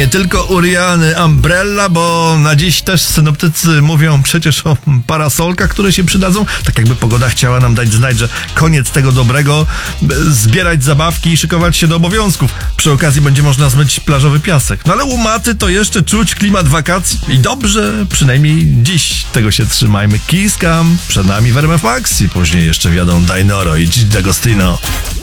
Nie tylko Uriany, umbrella, bo na dziś też synoptycy mówią przecież o parasolkach, które się przydadzą. Tak jakby pogoda chciała nam dać znać, że koniec tego dobrego, zbierać zabawki i szykować się do obowiązków. Przy okazji będzie można zmyć plażowy piasek. No ale u Maty to jeszcze czuć klimat wakacji i dobrze, przynajmniej dziś tego się trzymajmy. Kiss Cam, przed nami w RMF Max i później jeszcze wiadą Dainoro i D'Agostino.